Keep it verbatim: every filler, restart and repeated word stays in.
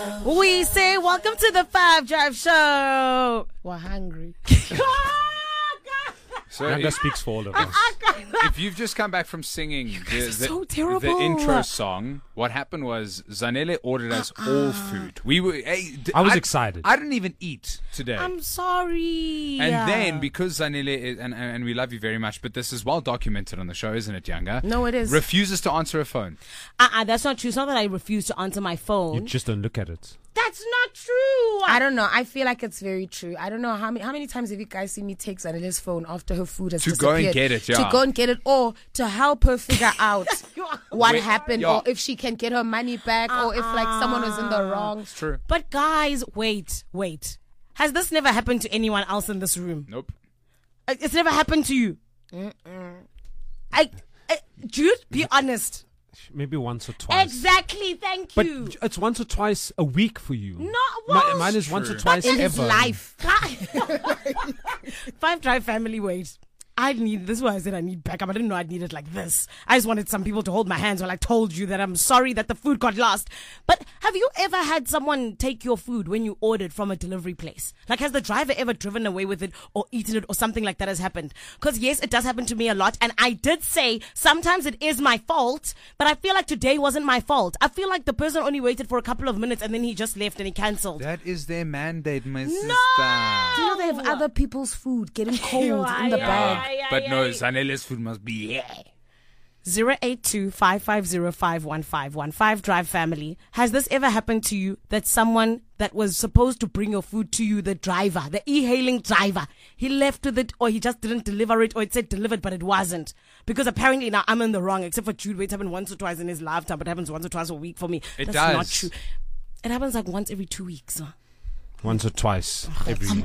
We say welcome to the Five Drive Show. We're hungry. So Nyanga if, speaks for all of us. if you've just come back from singing the, the, so terrible. the intro song, what happened was Zanele ordered us all food. We were. Hey, d- I was excited. I didn't even eat today. I'm sorry. And then, because Zanele, is, and, and we love you very much, but this is well documented on the show, isn't it, Nyanga? No, it is. Refuses to answer a phone. Uh-uh, that's not true. It's not that I refuse to answer my phone. You just don't look at it. That's not true. I don't know. I feel like it's very true. I don't know how many how many times have you guys seen me take Zanele's phone after her food has To disappeared? go and get it, yeah. To go and get it, or to help her figure out what Wait, happened, yeah. or if she can get her money back, or if like someone was in the wrong. It's true. But guys, wait, wait. Has this never happened to anyone else in this room? Nope. Uh, It's never happened to you. Mm-mm. I, I, Jude, be honest. Maybe once or twice. Exactly. Thank But you. it's once or twice a week for you. No, Mi- well, mine is once or true. twice In his ever. life. Five Drive family, wait. I need, this is why I said I need backup. I didn't know I'd need it like this. I just wanted some people to hold my hands while I told you that I'm sorry that the food got lost. But have you ever had someone take your food when you ordered from a delivery place? Like, has the driver ever driven away with it or eaten it or something like that has happened? Because yes, it does happen to me a lot. And I did say sometimes it is my fault, but I feel like today wasn't my fault. I feel like the person only waited for a couple of minutes and then he just left and he cancelled. That is their mandate, my No! sister. Do you know they have other people's food getting cold in the bag? But no, Zanele's food must be yeah. zero eight two, five five zero, five one five one five Drive family. Has this ever happened to you that someone that was supposed to bring your food to you, the driver, the e-hailing driver, he left with it or he just didn't deliver it or it said delivered but it wasn't? Because apparently now I'm in the wrong, except for Jude. Wait, it happened once or twice in his lifetime, but it happens once or twice a week for me. It That's does. not true. It happens like once every two weeks. Huh? Once or twice every